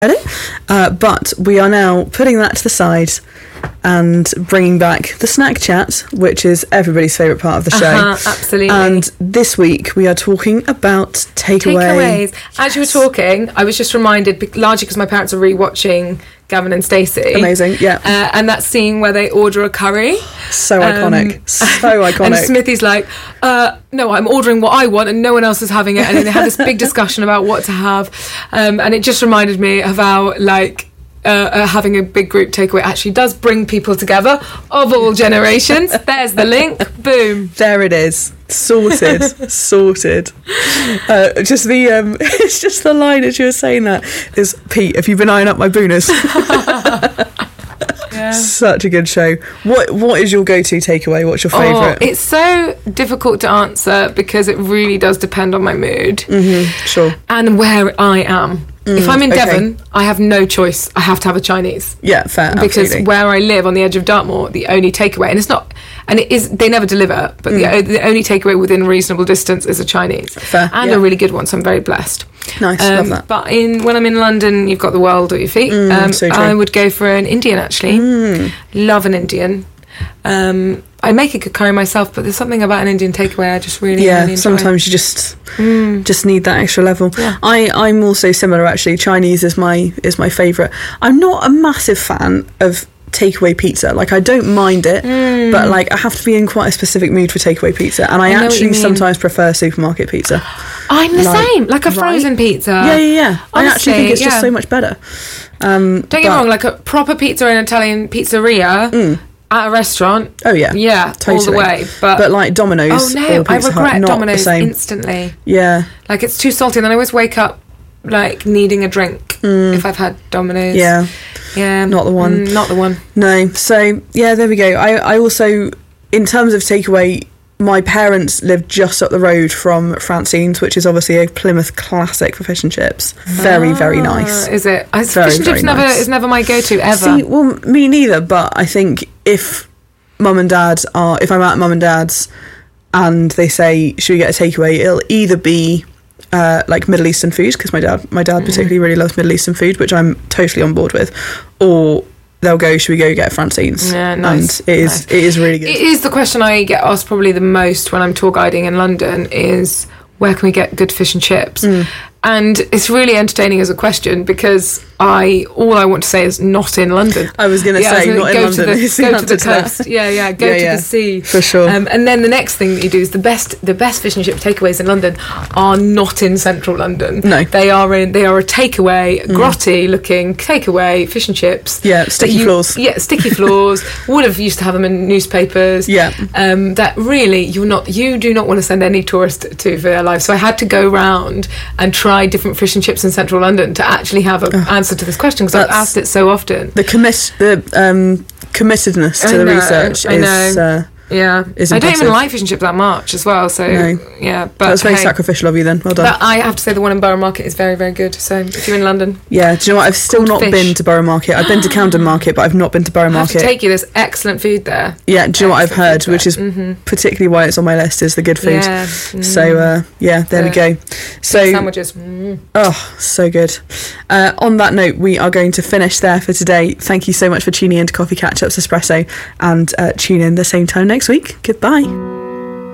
But we are now putting that to the side and bringing back the snack chat, which is everybody's favourite part of the show. Absolutely. And this week we are talking about takeaways. As you were talking, I was just reminded, largely because my parents are rewatching Gavin and Stacey. Amazing, yeah. And that scene where they order a curry. So iconic. So iconic. And Smithy's like, no, I'm ordering what I want and no one else is having it. And then they have this big discussion about what to have. And it just reminded me of how, having a big group takeaway actually does bring people together of all generations. There's the link. Boom. There it is. Sorted. Sorted. Just the it's just the line as you were saying that is, Pete, have you been eyeing up my booners? Yeah. Such a good show. What is your go-to takeaway? What's your favourite? It's so difficult to answer because it really does depend on my mood. Mm-hmm, sure. And where I am. If I'm in Devon, I have no choice. I have to have a Chinese. Yeah, fair. Because absolutely. where I live on the edge of Dartmoor, the only takeaway, and it's not, and it is, they never deliver, but the only takeaway within reasonable distance is a Chinese. Fair, and a really good one, so I'm very blessed. Nice, love that. But when I'm in London, you've got the world at your feet. So true. I would go for an Indian, actually. Love an Indian. I make a good curry myself, but there's something about an Indian takeaway I just really enjoy. Sometimes you just need that extra level. Yeah. I'm also similar, actually. Chinese is my favourite. I'm not a massive fan of takeaway pizza. I don't mind it, but I have to be in quite a specific mood for takeaway pizza, and I actually sometimes prefer supermarket pizza. I'm the same, a frozen pizza. Yeah. Honestly, I actually think it's just so much better. Don't get me wrong, a proper pizza in an Italian pizzeria at a restaurant. Oh yeah, totally. All the way. But Domino's. Oh no, I regret Domino's the instantly. Yeah, it's too salty, and then I always wake up needing a drink if I've had Domino's. Yeah, not the one. Not the one. No. So yeah, there we go. I also, in terms of takeaway, my parents live just up the road from Francine's, which is obviously a Plymouth classic for fish and chips. Very, very nice. Is it? Fish and chips nice. is never my go-to ever. See, well, me neither. But I think if I'm at mum and dad's and they say, should we get a takeaway, it'll either be Middle Eastern food, because my dad particularly really loves Middle Eastern food, which I'm totally on board with, or they'll go, should we go get Francine's? Yeah, nice. And it is really good. It is the question I get asked probably the most when I'm tour guiding in London is, where can we get good fish and chips? And it's really entertaining as a question because all I want to say is not in London. I was going to say not in London. Go to the coast. Go to the sea. For sure. And then the next thing that you do is the best fish and chip takeaways in London are not in central London. No. They are a takeaway, grotty looking takeaway fish and chips. Yeah, sticky floors. Yeah, sticky floors. Would have used to have them in newspapers. Yeah. That really you do not want to send any tourist to for their life. So I had to go round and try different fish and chips in central London to actually have an answer to this question, because I've asked it so often. The committedness to the research is I don't even like fish and chips that much as well, so but that's very sacrificial of you then. Well done. But I have to say the one in Borough Market is very, very good, so if you're in London. Yeah, do you know what, I've still not been to Borough Market. I've been to Camden Market, but I've not been to Borough Market. I have to take you, there's excellent food there. Yeah, do you know what I've heard, which is particularly why it's on my list, is the good food. Yeah. So there we go. So sandwiches. Oh, so good. On that note, we are going to finish there for today. Thank you so much for tuning in to Coffee Catch Ups Espresso, and tune in the same time next week. Goodbye.